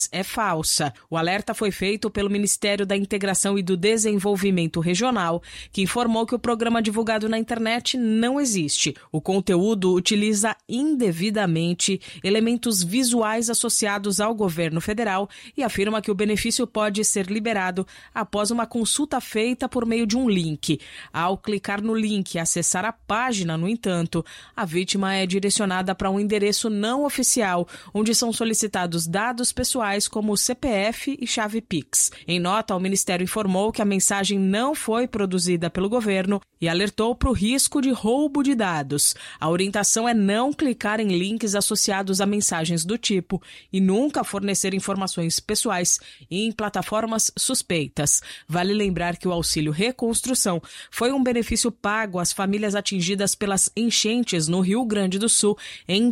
é falsa. O alerta foi feito pelo Ministério da Integração e do Desenvolvimento Regional, que informou que o programa divulgado na internet não existe. O conteúdo utiliza indevidamente elementos visuais associados ao governo federal e afirma que o benefício pode ser liberado após uma consulta feita por meio de um link. Ao clicar no link e acessar a página, no entanto, a vítima é direcionada para um endereço não oficial, onde são solicitados dados pessoais como CPF e chave Pix. Em nota, o Ministério informou que a mensagem não foi produzida pelo governo e alertou para o risco de roubo de dados. A orientação é não clicar em links associados a mensagens do tipo e nunca fornecer informações pessoais em plataformas suspeitas. Vale lembrar que o Auxílio Reconstrução foi um benefício pago às famílias atingidas pelas enchentes no Rio Grande do Sul em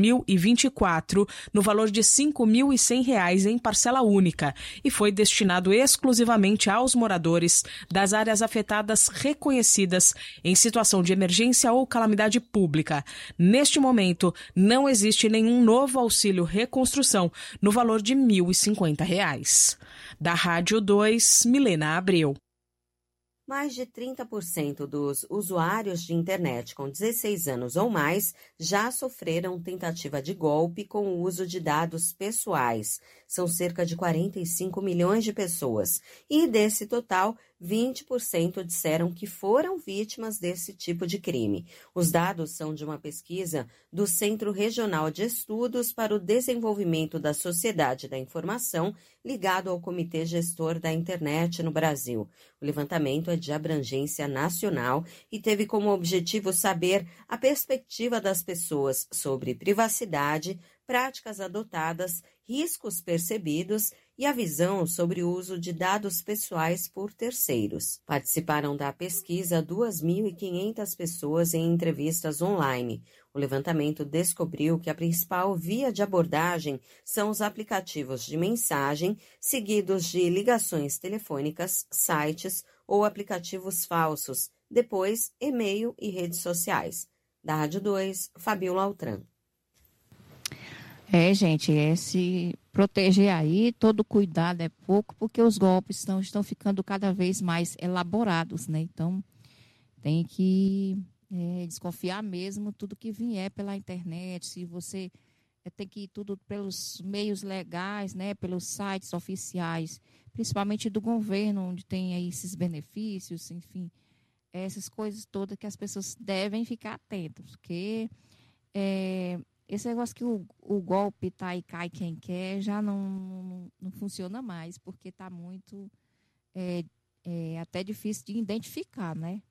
2024, no valor de R$ 5.100 em parcela única, e foi destinado exclusivamente aos moradores das áreas afetadas reconhecidas em situação de emergência ou calamidade pública. Neste momento, não existe nenhum novo auxílio reconstrução no valor de R$ 1.050. Da Rádio 2, Milena Abreu. Mais de 30% dos usuários de internet com 16 anos ou mais já sofreram tentativa de golpe com o uso de dados pessoais. São cerca de 45 milhões de pessoas. E desse total, 20% disseram que foram vítimas desse tipo de crime. Os dados são de uma pesquisa do Centro Regional de Estudos para o Desenvolvimento da Sociedade da Informação, ligado ao Comitê Gestor da Internet no Brasil. O levantamento é de abrangência nacional e teve como objetivo saber a perspectiva das pessoas sobre privacidade, práticas adotadas, riscos percebidos e a visão sobre o uso de dados pessoais por terceiros. Participaram da pesquisa 2.500 pessoas em entrevistas online. O levantamento descobriu que a principal via de abordagem são os aplicativos de mensagem, seguidos de ligações telefônicas, sites ou aplicativos falsos, depois e-mail e redes sociais. Da Rádio 2, Fabiola Altran. Gente, se proteger aí, todo cuidado é pouco, porque os golpes estão ficando cada vez mais elaborados, né? Então, tem que desconfiar mesmo tudo que vier pela internet. Se você tem que ir tudo pelos meios legais, né? Pelos sites oficiais, principalmente do governo, onde tem aí esses benefícios, enfim, essas coisas todas que as pessoas devem ficar atentas, porque esse negócio que o golpe tá e cai quem quer já não funciona mais, porque está muito até difícil de identificar, né?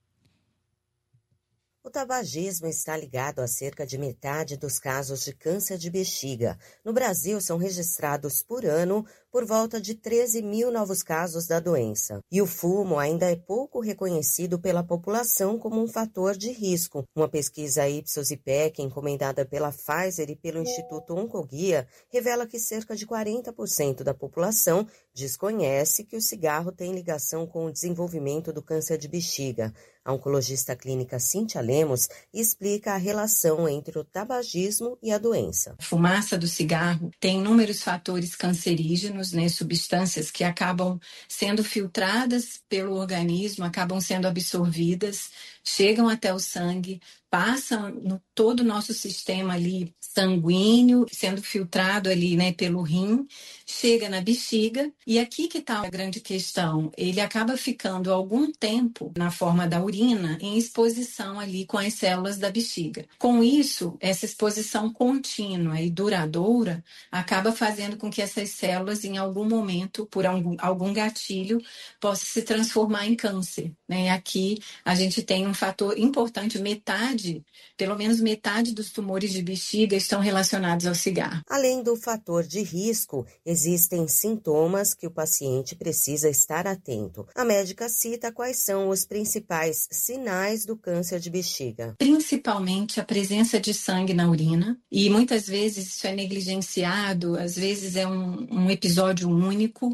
O tabagismo está ligado a cerca de metade dos casos de câncer de bexiga. No Brasil, são registrados por ano por volta de 13 mil novos casos da doença. E o fumo ainda é pouco reconhecido pela população como um fator de risco. Uma pesquisa Ipsos-IPEC, encomendada pela Pfizer e pelo Instituto Oncoguia, revela que cerca de 40% da população desconhece que o cigarro tem ligação com o desenvolvimento do câncer de bexiga. A oncologista clínica Cíntia Lemos explica a relação entre o tabagismo e a doença. A fumaça do cigarro tem inúmeros fatores cancerígenos, né, substâncias que acabam sendo filtradas pelo organismo, acabam sendo absorvidas, chegam até o sangue, passam no todo o nosso sistema ali sanguíneo, sendo filtrado ali, né, pelo rim, chega na bexiga, e aqui que está a grande questão, ele acaba ficando algum tempo na forma da urina em exposição ali com as células da bexiga. Com isso, essa exposição contínua e duradoura acaba fazendo com que essas células, em algum momento, por algum gatilho, possam se transformar em câncer, né? Aqui a gente tem um fator importante, pelo menos metade dos tumores de bexiga estão relacionados ao cigarro. Além do fator de risco, existem sintomas que o paciente precisa estar atento. A médica cita quais são os principais sinais do câncer de bexiga. Principalmente a presença de sangue na urina, e muitas vezes isso é negligenciado, às vezes é um episódio único,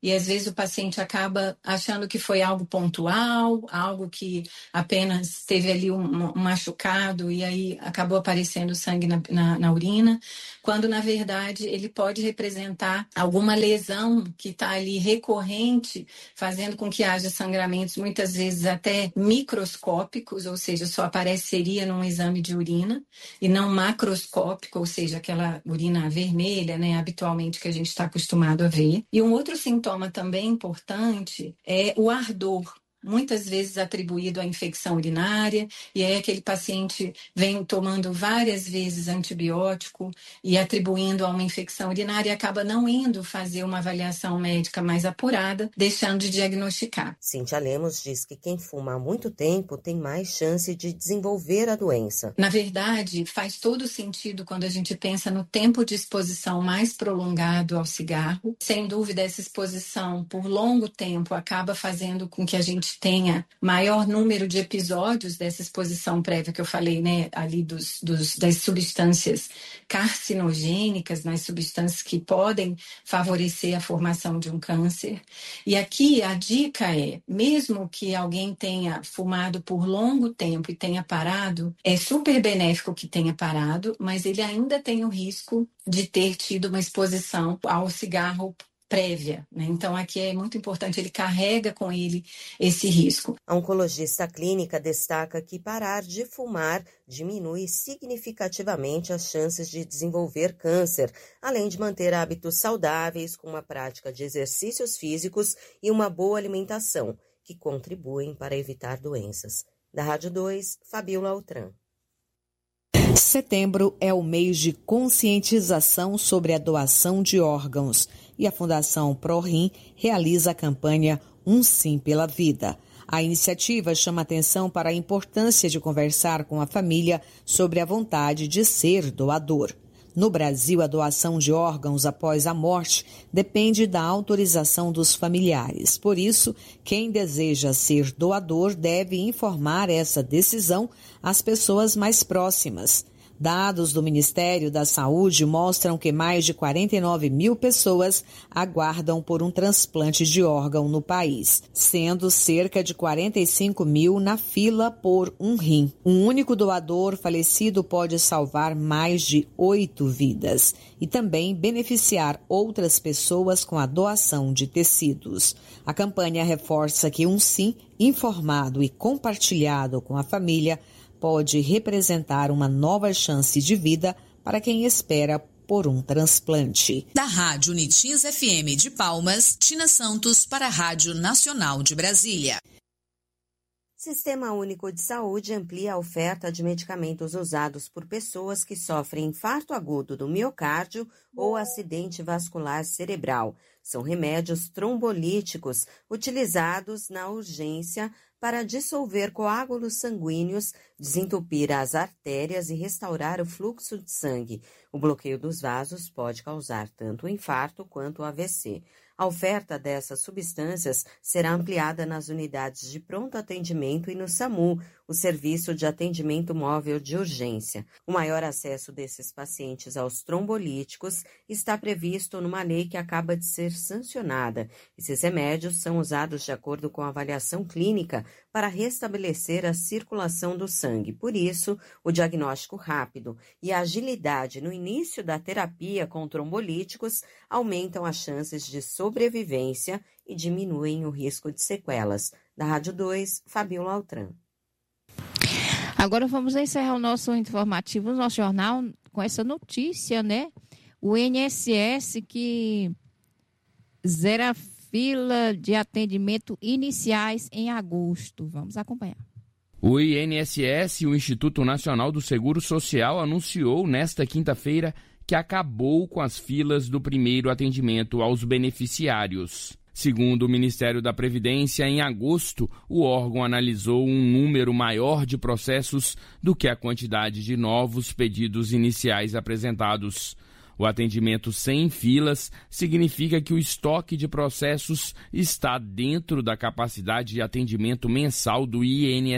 e às vezes o paciente acaba achando que foi algo pontual, algo que apenas teve ali um machucado e aí acabou aparecendo sangue na urina, quando na verdade ele pode representar alguma lesão que está ali recorrente, fazendo com que haja sangramentos muitas vezes até microscópicos, ou seja, só apareceria num exame de urina, e não macroscópico, ou seja, aquela urina vermelha, né, habitualmente que a gente está acostumado a ver. E um outro sintoma também importante é o ardor, muitas vezes atribuído à infecção urinária, e aí aquele paciente vem tomando várias vezes antibiótico e atribuindo a uma infecção urinária e acaba não indo fazer uma avaliação médica mais apurada, deixando de diagnosticar. Cíntia Lemos diz que quem fuma há muito tempo tem mais chance de desenvolver a doença. Na verdade, faz todo sentido quando a gente pensa no tempo de exposição mais prolongado ao cigarro. Sem dúvida, essa exposição por longo tempo acaba fazendo com que a gente tenha maior número de episódios dessa exposição prévia que eu falei, né, ali das substâncias carcinogênicas, nas substâncias que podem favorecer a formação de um câncer. E aqui a dica é, mesmo que alguém tenha fumado por longo tempo e tenha parado, é super benéfico que tenha parado, mas ele ainda tem o risco de ter tido uma exposição ao cigarro prévia, né? Então aqui é muito importante, ele carrega com ele esse risco. A oncologista clínica destaca que parar de fumar diminui significativamente as chances de desenvolver câncer, além de manter hábitos saudáveis com uma prática de exercícios físicos e uma boa alimentação, que contribuem para evitar doenças. Da Rádio 2, Fabiola Altran. Setembro é o mês de conscientização sobre a doação de órgãos e a Fundação ProRim realiza a campanha Um Sim pela Vida. A iniciativa chama atenção para a importância de conversar com a família sobre a vontade de ser doador. No Brasil, a doação de órgãos após a morte depende da autorização dos familiares. Por isso, quem deseja ser doador deve informar essa decisão às pessoas mais próximas. Dados do Ministério da Saúde mostram que mais de 49 mil pessoas aguardam por um transplante de órgão no país, sendo cerca de 45 mil na fila por um rim. Um único doador falecido pode salvar mais de 8 vidas e também beneficiar outras pessoas com a doação de tecidos. A campanha reforça que um sim informado e compartilhado com a família pode representar uma nova chance de vida para quem espera por um transplante. Da Rádio Unitins FM de Palmas, Tina Santos para a Rádio Nacional de Brasília. Sistema Único de Saúde amplia a oferta de medicamentos usados por pessoas que sofrem infarto agudo do miocárdio ou acidente vascular cerebral. São remédios trombolíticos utilizados na urgência para dissolver coágulos sanguíneos, desentupir as artérias e restaurar o fluxo de sangue. O bloqueio dos vasos pode causar tanto o infarto quanto o AVC. A oferta dessas substâncias será ampliada nas unidades de pronto atendimento e no SAMU, o Serviço de Atendimento Móvel de Urgência. O maior acesso desses pacientes aos trombolíticos está previsto numa lei que acaba de ser sancionada. Esses remédios são usados de acordo com a avaliação clínica para restabelecer a circulação do sangue. Por isso, o diagnóstico rápido e a agilidade no início da terapia com trombolíticos aumentam as chances de sobrevivência e diminuem o risco de sequelas. Da Rádio 2, Fabiola Altran. Agora vamos encerrar o nosso informativo, o nosso jornal, com essa notícia, né? O INSS que zera fila de atendimento iniciais em agosto. Vamos acompanhar. O INSS, o Instituto Nacional do Seguro Social, anunciou nesta quinta-feira que acabou com as filas do primeiro atendimento aos beneficiários. Segundo o Ministério da Previdência, em agosto, o órgão analisou um número maior de processos do que a quantidade de novos pedidos iniciais apresentados. O atendimento sem filas significa que o estoque de processos está dentro da capacidade de atendimento mensal do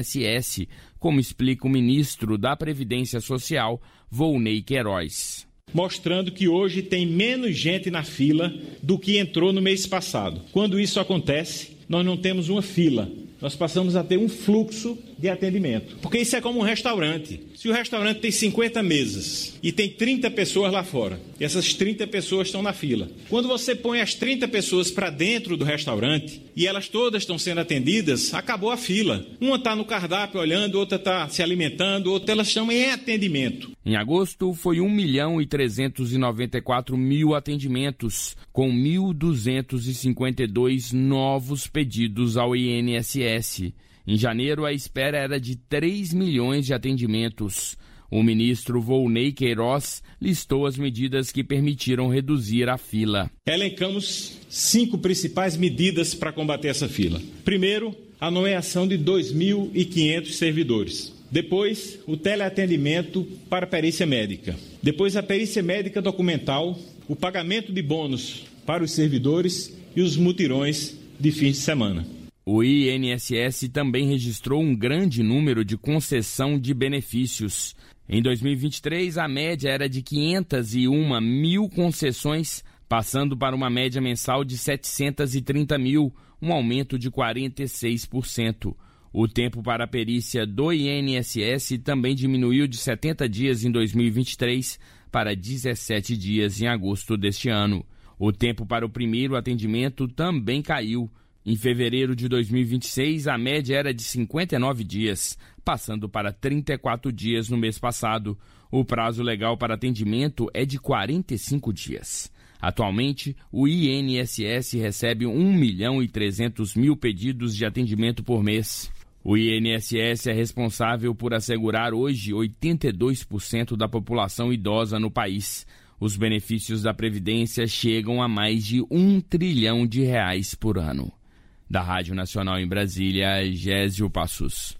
INSS, como explica o ministro da Previdência Social, Volney Queiroz. mostrando que hoje tem menos gente na fila do que entrou no mês passado. Quando isso acontece, nós não temos uma fila, nós passamos a ter um fluxo de atendimento. Porque isso é como um restaurante. Se o restaurante tem 50 mesas e tem 30 pessoas lá fora, e essas 30 pessoas estão na fila. Quando você põe as 30 pessoas para dentro do restaurante e elas todas estão sendo atendidas, acabou a fila. Uma está no cardápio olhando, outra está se alimentando, outra elas estão em atendimento. Em agosto, foi 1.394.000 atendimentos, com 1.252 novos pedidos ao INSS. Em janeiro, a espera era de 3 milhões de atendimentos. O ministro Volney Queiroz listou as medidas que permitiram reduzir a fila. Elencamos 5 principais medidas para combater essa fila. Primeiro, a nomeação de 2.500 servidores. Depois, o teleatendimento para perícia médica. Depois, a perícia médica documental, o pagamento de bônus para os servidores e os mutirões de fins de semana. O INSS também registrou um grande número de concessão de benefícios. Em 2023, a média era de 501 mil concessões, passando para uma média mensal de 730 mil, um aumento de 46%. O tempo para a perícia do INSS também diminuiu de 70 dias em 2023 para 17 dias em agosto deste ano. O tempo para o primeiro atendimento também caiu. Em fevereiro de 2026, a média era de 59 dias, passando para 34 dias no mês passado. O prazo legal para atendimento é de 45 dias. Atualmente, o INSS recebe 1.300.000 pedidos de atendimento por mês. O INSS é responsável por assegurar hoje 82% da população idosa no país. Os benefícios da Previdência chegam a mais de R$1 trilhão por ano. Da Rádio Nacional em Brasília, Gésio Passos.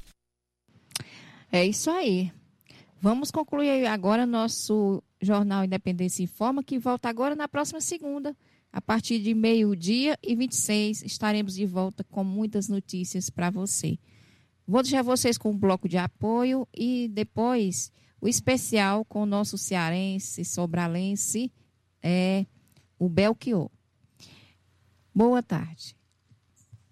É isso aí. Vamos concluir agora nosso Jornal Independência Informa, que volta agora na próxima segunda. A partir de 12h26, estaremos de volta com muitas notícias para você. Vou deixar vocês com um bloco de apoio e depois o especial com o nosso cearense, sobralense, o Belchior. Boa tarde.